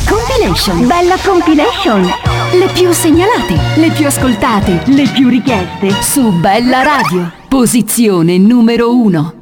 Compilation. Bella compilation. Le più segnalate, le più ascoltate, le più richieste su Bella Radio. Posizione numero 1.